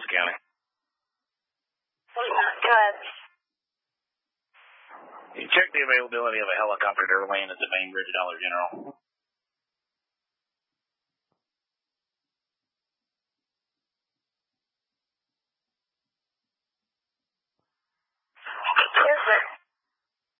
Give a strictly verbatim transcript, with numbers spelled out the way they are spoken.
Delta County. Go ahead. You check the availability of a helicopter to land at the main bridge at Dollar General. Yes, sir.